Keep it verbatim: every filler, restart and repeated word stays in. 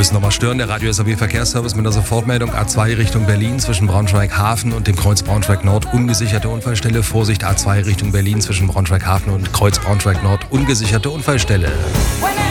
müssen nochmal stören. Der Radio S A B Verkehrsservice mit der Sofortmeldung A zwei Richtung Berlin zwischen Braunschweig-Hafen und dem Kreuz Braunschweig-Nord ungesicherte Unfallstelle. Vorsicht A zwei Richtung Berlin zwischen Braunschweig-Hafen und Kreuz Braunschweig-Nord ungesicherte Unfallstelle.